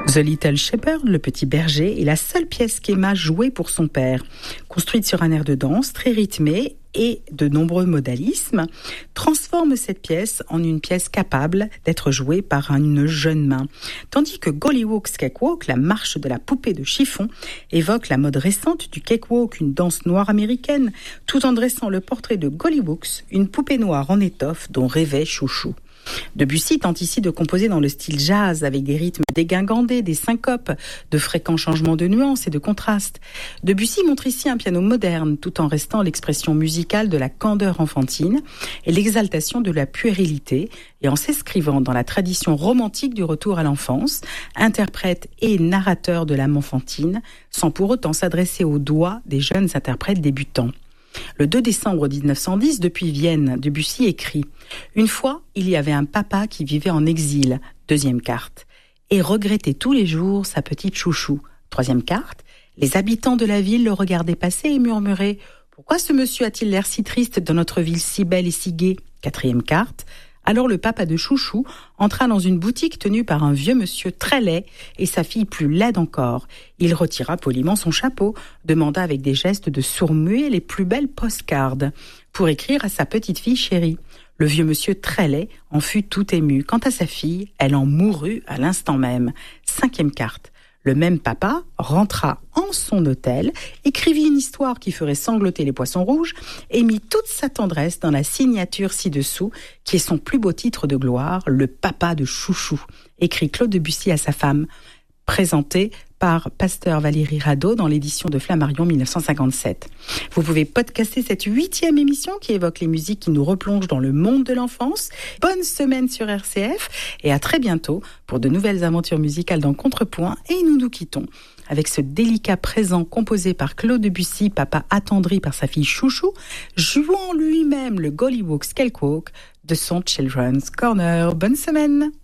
The Little Shepherd, le petit berger, est la seule pièce qu'Emma jouait pour son père. Construite sur un air de danse très rythmé et de nombreux modalismes, transforme cette pièce en une pièce capable d'être jouée par une jeune main. Tandis que Gollywog's Cakewalk, la marche de la poupée de chiffon, évoque la mode récente du cakewalk, une danse noire américaine, tout en dressant le portrait de Gollywog's, une poupée noire en étoffe dont rêvait Chouchou. Debussy tente ici de composer dans le style jazz avec des rythmes dégingandés, des syncopes, de fréquents changements de nuances et de contrastes. Debussy montre ici un piano moderne tout en restant l'expression musicale de la candeur enfantine et l'exaltation de la puérilité et en s'inscrivant dans la tradition romantique du retour à l'enfance, interprète et narrateur de l'âme enfantine sans pour autant s'adresser aux doigts des jeunes interprètes débutants. Le 2 décembre 1910, depuis Vienne, Debussy écrit « Une fois, il y avait un papa qui vivait en exil, deuxième carte, et regrettait tous les jours sa petite chouchou, troisième carte. Les habitants de la ville le regardaient passer et murmuraient « Pourquoi ce monsieur a-t-il l'air si triste dans notre ville si belle et si gaie ?» Quatrième carte. Alors le papa de Chouchou entra dans une boutique tenue par un vieux monsieur très laid et sa fille plus laide encore. Il retira poliment son chapeau, demanda avec des gestes de sourd-muet les plus belles postcards pour écrire à sa petite fille chérie. Le vieux monsieur très laid en fut tout ému. Quant à sa fille, elle en mourut à l'instant même. Cinquième carte. Le même papa rentra en son hôtel, écrivit une histoire qui ferait sangloter les poissons rouges et mit toute sa tendresse dans la signature ci-dessous, qui est son plus beau titre de gloire, le papa de Chouchou, écrit Claude Debussy à sa femme, présenté par Pasteur Valérie Radeau dans l'édition de Flammarion 1957. Vous pouvez podcaster cette 8e émission qui évoque les musiques qui nous replongent dans le monde de l'enfance. Bonne semaine sur RCF et à très bientôt pour de nouvelles aventures musicales dans Contrepoint. Et nous quittons avec ce délicat présent composé par Claude Debussy, papa attendri par sa fille Chouchou, jouant lui-même le Gollywog's Cakewalk de son Children's Corner. Bonne semaine!